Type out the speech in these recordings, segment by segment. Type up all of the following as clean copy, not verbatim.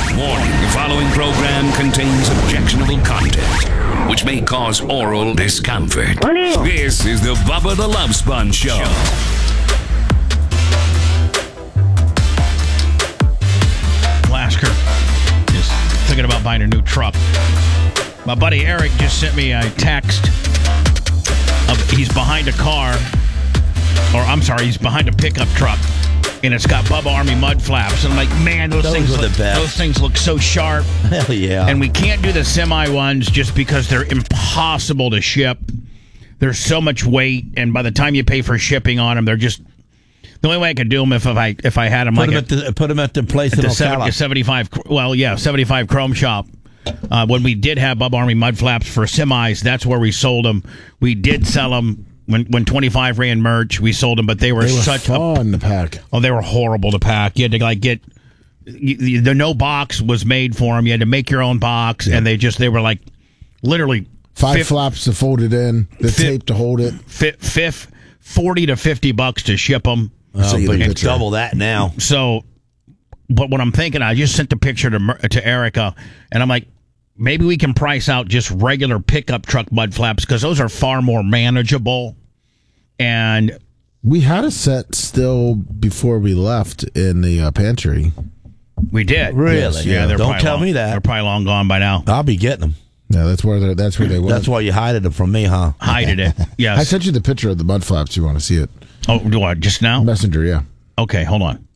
Warning, the following program contains objectionable content, which may cause oral discomfort. This is the Bubba the Love Sponge Show. Lasker is thinking about buying a new truck. My buddy Eric just sent me a text. He's behind a car, or I'm sorry, he's behind a pickup truck, and it's got Bubba Army mud flaps. And I'm like, man, those things look so sharp. Hell yeah. And we can't do the semi ones just because they're impossible to ship. There's so much weight, and by the time you pay for shipping on them, they're just the only way I could do them if I had them put them at the place in Ocala. 75. Well, yeah, 75 Chrome Shop. When we did have Bubba Army mud flaps for semis, that's where we sold them. We did sell them when 25 ran merch. We sold them, but they were such fun to pack. Oh, they were horrible to pack. You had to get the no box was made for them. You had to make your own box, and they were like literally five flaps to fold it in, the tape to hold it. $40 to $50 to ship them. Oh, but it's double that now. So, but what I'm thinking, I just sent the picture to Erica, and I'm like, maybe we can price out just regular pickup truck mud flaps because those are far more manageable. And we had a set still before we left in the pantry. We did. Really? Yes. Yeah. Don't tell me that. They're probably long gone by now. I'll be getting them. Yeah, that's where they went. That's why you hided them from me, huh? Hided it. Yes. I sent you the picture of the mud flaps. You want to see it? Oh, do I? Just now? Messenger, yeah. Okay, hold on.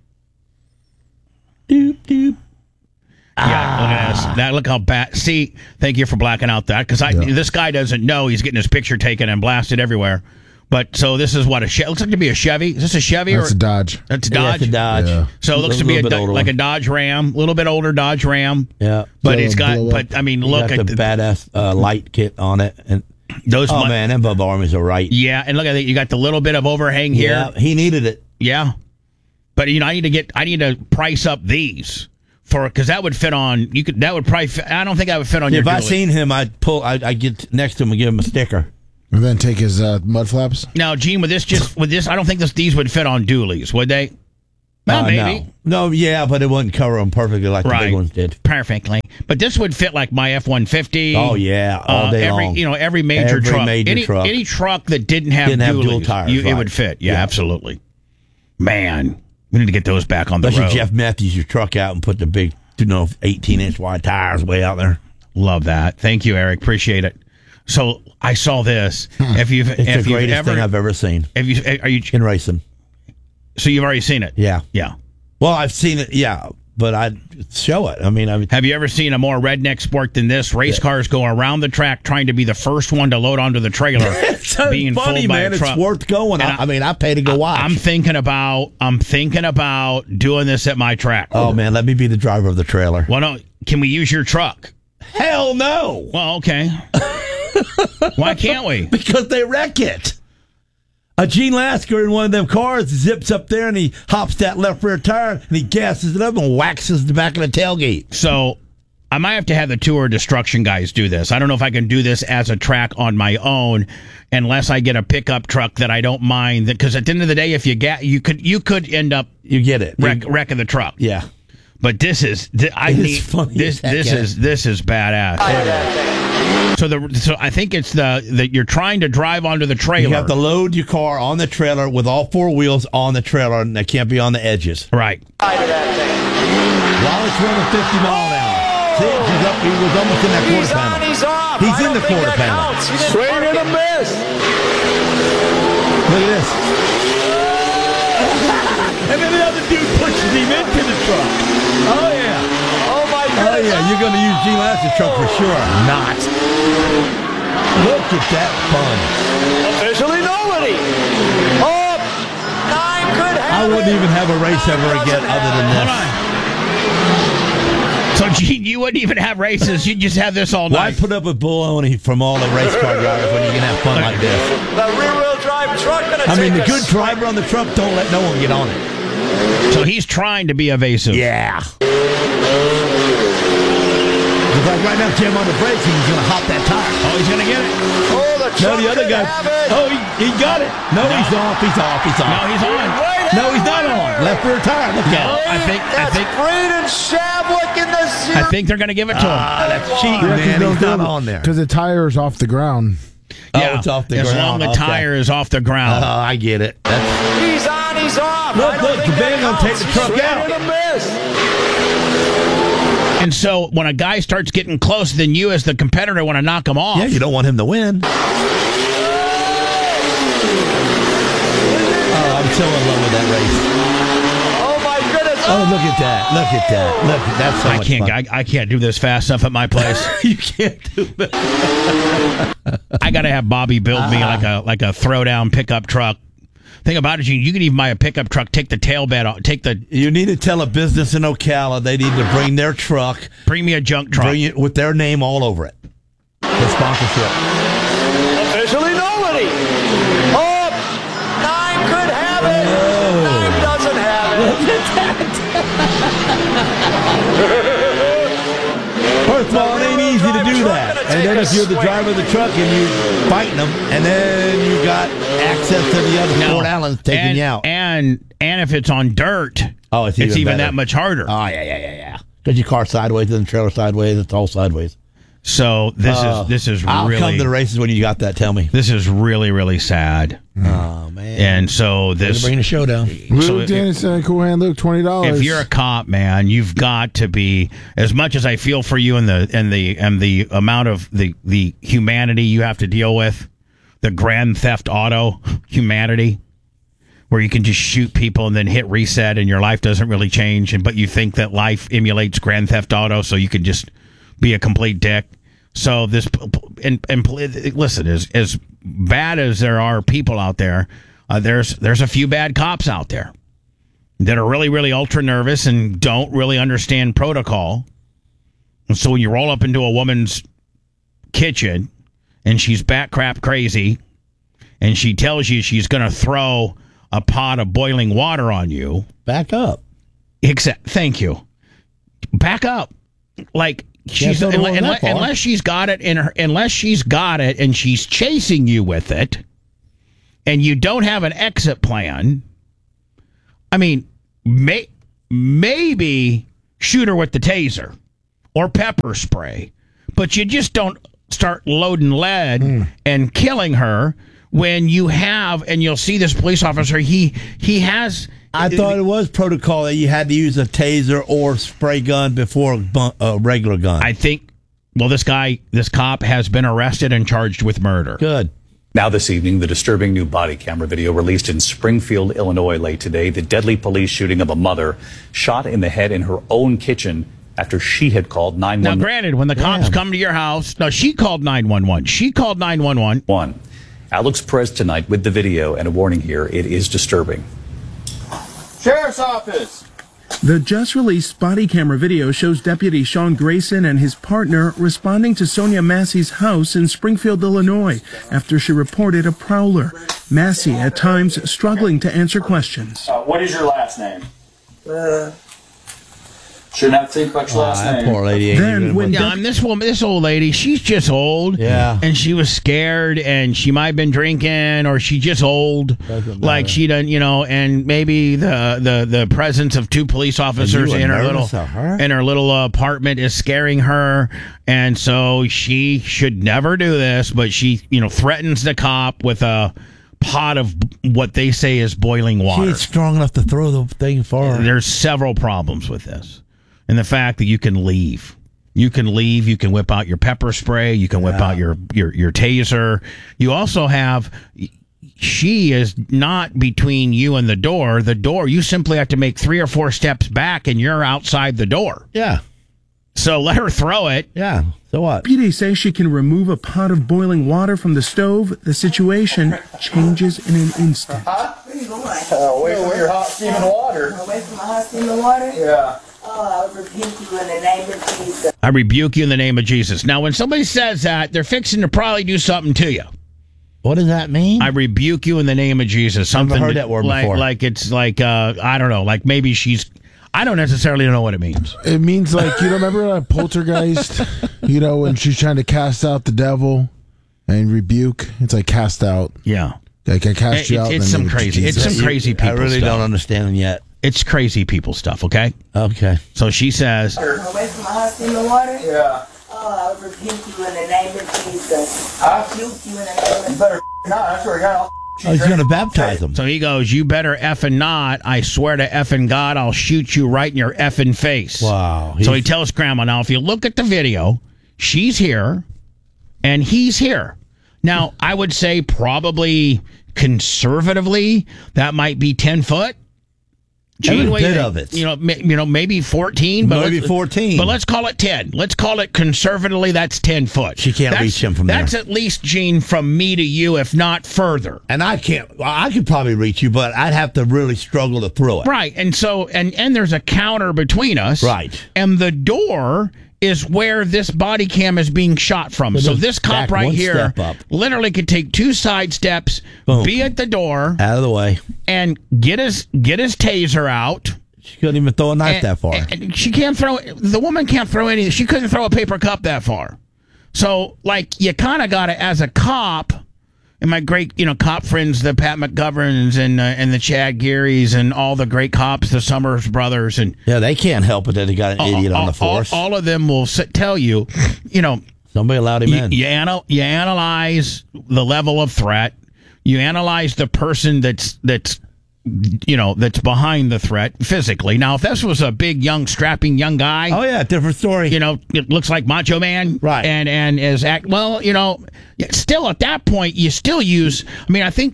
Doop, doop. Yeah, look at this. That, look how bad. See, thank you for blacking out that because this guy doesn't know he's getting his picture taken and blasted everywhere. But so this is what looks like to be a Chevy. Is this a Chevy That's a Dodge? That's a Yeah, Dodge. it's a Dodge. Yeah. So it looks to be like a Dodge Ram, a little bit older Dodge Ram. Yeah, but it's got. But I mean, look at the badass light kit on it, and those. Oh man, them Bubba Armies are right. Yeah, and look at that. You got the little bit of overhang here. Yeah, he needed it. Yeah, but I need to price up these. Because that would fit on you could that would probably fit, I don't think I would fit on your if I seen him I'd get next to him and give him a sticker and then take his mud flaps. Now Gene, with this I don't think these would fit on dualies, would they? Well, maybe no, yeah, but it wouldn't cover them perfectly like the big ones did. Perfectly, but this would fit like my F-150. Oh yeah, all day long. Every major truck, any truck that didn't have dual tires, it would fit. Yeah, absolutely. Man, we need to get those back on the road. Jeff Matthews your truck out and put the big 18-inch wide tires way out there. Love that. Thank you, Eric. Appreciate it. So I saw this. It's the greatest thing I've ever seen. Are you in racing? So you've already seen it? Yeah. Yeah. Well, I've seen it. Yeah, but I'd show it. Have you ever seen a more redneck sport than this? Race cars go around the track trying to be the first one to load onto the trailer. It's being funny, man. It's worth going. I pay to go watch. I'm thinking about doing this at my track. Oh man, let me be the driver of the trailer. Well, no, can we use your truck? Hell no. Well, okay. Why can't we? Because they wreck it. A Gene Lasker in one of them cars zips up there and he hops that left rear tire and he gasses it up and waxes the back of the tailgate. So I might have to have the Tour Destruction guys do this. I don't know if I can do this as a track on my own unless I get a pickup truck that I don't mind. Because at the end of the day, if you could end up wrecking the truck. Yeah. But this is funny. This is badass. So I think it's that you're trying to drive onto the trailer. You have to load your car on the trailer with all four wheels on the trailer, and they can't be on the edges. Right. While it's running 50 miles an hour. See, he was almost in that quarter panel. He's in the quarter panel. Swing and a miss. Look at this. And then the other dude pushes him into the truck. Oh yeah. Oh my goodness. Oh yeah, you're going to use Gene Lasker's truck for sure. Not. Look at that fun. Officially nobody. Oh, 9 could happen. I wouldn't even have a race ever again other than this. So, Gene, you wouldn't even have races. You'd just have this all night. Why put up with baloney from all the race car drivers when you can have fun like this? The rear-wheel drive truck going to the good driver on the truck don't let no one get on it. So he's trying to be evasive. Yeah. Because like right now, jam on the brakes, he's going to hop that tire. Oh, he's going to get it. Oh, the No, truck the other could guy. have it. Oh, he got it. No, he's off. He's off. He's off. No, he's on. No, he's not on. Left rear tire. Look at it. That's Braden Shavlik in the I think they're going to give it to him. That's cheating, man. He's not on there. Because the tire is off the ground. Oh, it's off the as ground. long the Okay. tire is off the ground. I get it. He's on, he's off. Look, I don't look, think Cabana that gonna take the counts. truck Swing out. and a miss. And so when a guy starts getting close, then you as the competitor want to knock him off. Yeah, you don't want him to win. Oh, I'm so in love with that race. Oh, my goodness. Oh, look at that. Look at that. Look, that's so I much can't. fun. I can't do this fast enough at my place. You can't do that. I got to have Bobby build me like a throwdown pickup truck. Thing about it, you can even buy a pickup truck, take the tailbed off, You need to tell a business in Ocala they need to bring their truck, bring me a junk truck. bring it with their name all over it. The sponsorship. Officially nobody. Oh, 9 could have it. 9 doesn't have it. First of all, it ain't easy to do that. And then if you're the driver of the truck and you're fighting them, and then you got access to the other Fort Allens taking you out. And if it's on dirt, It's even better. that much harder. Oh, yeah. Because your car sideways and the trailer sideways, it's all sideways. So this is I'll really come to the races when you got that, tell me. this is really, really sad. Oh, man. And so Bring the show down. Luke Dennison, Cool Hand Luke, $20. if you're a cop, man, you've got to be, as much as I feel for you and the amount of the humanity you have to deal with, the Grand Theft Auto humanity, where you can just shoot people and then hit reset and your life doesn't really change, but you think that life emulates Grand Theft Auto, so you can just be a complete dick. So this and listen, as bad as there are people out there, there's a few bad cops out there that are really, really ultra nervous and don't really understand protocol. And so when you roll up into a woman's kitchen and she's bat crap crazy and she tells you she's going to throw a pot of boiling water on you, Back up. thank you. Back up. Like she's don't know that far. unless she's got it and she's chasing you with it, and you don't have an exit plan. I mean, maybe shoot her with the taser or pepper spray, but you just don't start loading lead and killing her when you have, and you'll see this police officer, he has. I thought it was protocol that you had to use a taser or spray gun before a regular gun. I think, well, this cop has been arrested and charged with murder. Good. Now this evening, the disturbing new body camera video released in Springfield, Illinois late today. The deadly police shooting of a mother shot in the head in her own kitchen after she had called 911. Now, granted, when the cops come to your house, no, she called 911. She called 911. Alex Perez tonight with the video and a warning here. It is disturbing. Sheriff's Office. The just-released body camera video shows Deputy Sean Grayson and his partner responding to Sonia Massey's house in Springfield, Illinois, after she reported a prowler. Massey, at times, struggling to answer questions. What is your last name? Shouldn't have to think about your last That name. poor lady. Ain't Then even when Yeah, this old lady, she's just old. Yeah. And she was scared, and she might have been drinking, or she just old. Doesn't Like matter. she doesn't, and maybe the presence of two police officers were in her nervous of her? little apartment is scaring her, and so she should never do this. But she, threatens the cop with a pot of what they say is boiling She water. ain't strong enough to throw the thing far. There's several problems with this. And the fact that you can leave. You can leave, you can whip out your pepper spray, you can whip out your taser. You also have, she is not between you and the door. The door, you simply have to make 3 or 4 steps back and you're outside the door. Yeah. So let her throw it. Yeah. So what? Deputy says she can remove a pot of boiling water from the stove. The situation changes in an instant. Away from your hot steaming water. Away from my hot steaming water? Yeah. Oh, I rebuke you in the name of Jesus. I rebuke you in the name of Jesus. Now, when somebody says that, they're fixing to probably do something to you. What does that mean? I rebuke you in the name of Jesus. Something heard that word like, before. Like it's like I don't know. Like maybe she's. I don't necessarily know what it means. It means like, you remember a poltergeist? When she's trying to cast out the devil and rebuke. It's like cast out. Yeah. Like I cast you out. It's some crazy. It's some crazy people. I really stuff. don't understand them yet. It's crazy people stuff. Okay. Okay. So she says. Away from the house in the water? Yeah. Oh, I rebuke you in the name of Jesus. I Rebuke you in the name of You better not. I swear to God. Oh, he's going to baptize them. So he goes, "You better effing not. I swear to effing God, I'll shoot you right in your effing face." Wow. So he tells Grandma, now, if you look at the video, she's here and he's here. Now, I would say probably conservatively, that might be 10 foot. Every what do you bit think? of it. Maybe 14. But Maybe 14. But let's call it 10. Let's call it conservatively, that's 10 foot. She can't reach him from there. That's at least, Gene, from me to you, if not further. And I can't. Well, I could probably reach you, but I'd have to really struggle to throw it. Right. And so, and there's a counter between us. Right. And the door is where this body cam is being shot from. So this cop back right one here step up. literally could take 2 side steps, Boom. be at the door, Out of the way. and get his taser out. She couldn't even throw a knife that far. And she can't throw. The woman can't throw any. She couldn't throw a paper cup that far. So, like, you kind of got to, as a cop, and my great, cop friends, the Pat McGoverns and the Chad Gearys and all the great cops, the Summers brothers, and Yeah, they can't help it that they got an idiot on the force. all of them will tell you, Somebody allowed him in. you analyze the level of threat. You analyze the person that's behind the threat physically. Now, if this was a big, strapping young guy, Oh, yeah, different story. it looks like Macho Man, Right. And is still at that point, you still use. I mean, I think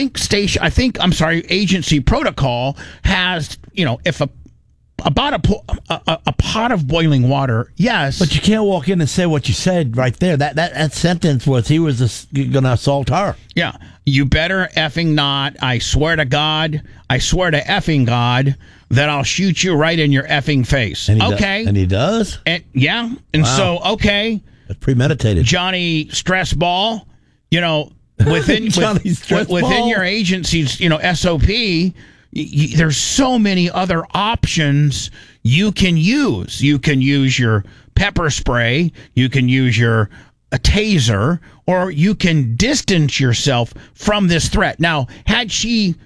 agency protocol has, if about a pot of boiling water, yes, But you can't walk in and say what you said right there. That sentence was he was going to assault her. yeah, you better effing not. I swear to God, I swear to effing God that I'll shoot you right in your effing face. And he Okay, and he does? and yeah, and Wow. so okay. It's premeditated. Johnny Stress Ball, within Johnny Stress within Ball. your agency's, SOP, there's so many other options you can use. You can use your pepper spray, you can use a taser, or you can distance yourself from this threat. Now, had she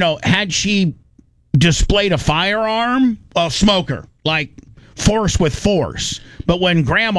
displayed a firearm, well, smoker, like force with force. But when Grandma